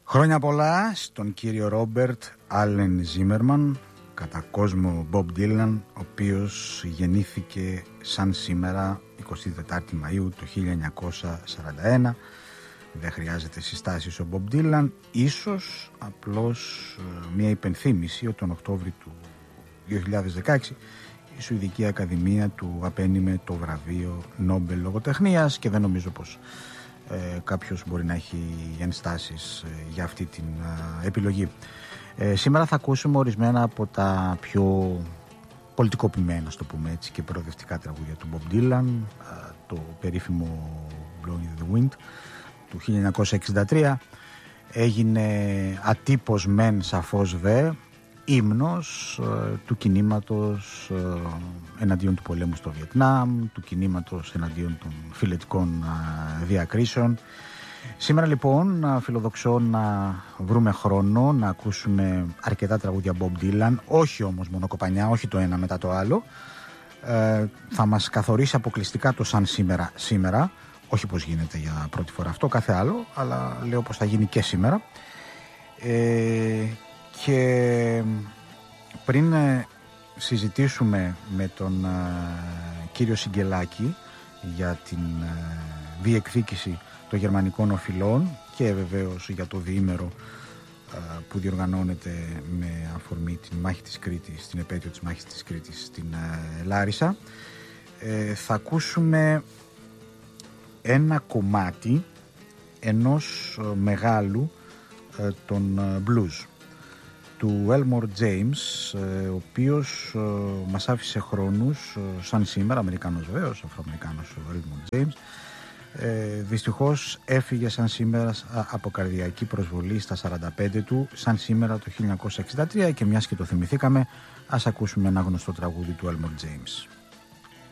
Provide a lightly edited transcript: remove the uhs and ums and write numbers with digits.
Χρόνια πολλά στον κύριο Ρόμπερτ Άλεν Ζίμερμαν, κατά κόσμο Bob Dylan, ο οποίος γεννήθηκε σαν σήμερα 24 Μαΐου του 1941. Δεν χρειάζεται συστάσεις ο Bob Dylan, ίσως απλώς μια υπενθύμηση ότι τον Οκτώβρη του 2016 η Σουηδική Ακαδημία του απένιμε το βραβείο Νόμπελ Λογοτεχνίας και δεν νομίζω πως κάποιος μπορεί να έχει ενστάσεις για αυτή την επιλογή. Σήμερα θα ακούσουμε ορισμένα από τα πιο πολιτικοποιημένα, στο πούμε έτσι, και προοδευτικά τραγούδια του Bob Dylan, το περίφημο Blowing in the Wind του 1963. Έγινε ατύπως μεν, σαφώς δε, ύμνος του κινήματος εναντίον του πολέμου στο Βιετνάμ, του κινήματος εναντίον των φιλετικών διακρίσεων. Σήμερα λοιπόν φιλοδοξώ να βρούμε χρόνο να ακούσουμε αρκετά τραγούδια Bob Dylan, όχι όμως μονοκοπανιά, όχι το ένα μετά το άλλο. Θα μας καθορίσει αποκλειστικά το σαν σήμερα, όχι πως γίνεται για πρώτη φορά αυτό, κάθε άλλο, αλλά λέω πως θα γίνει και σήμερα. Και πριν συζητήσουμε με τον κύριο Σιγκελάκη για την διεκδίκηση των γερμανικών οφειλών και βεβαίως για το διήμερο που διοργανώνεται με αφορμή την μάχη της Κρήτης, την επέτειο της μάχης της Κρήτης στην Λάρισα, θα ακούσουμε ένα κομμάτι ενός μεγάλου των blues του Elmore James, ο οποίος μας άφησε χρόνους σαν σήμερα, Αμερικάνος βεβαίως, Αφροαμερικάνος ο Elmore James. Δυστυχώς έφυγε σαν σήμερα από καρδιακή προσβολή στα 45 του, σαν σήμερα το 1963, και μιας και το θυμηθήκαμε, ας ακούσουμε ένα γνωστό τραγούδι του Elmore James.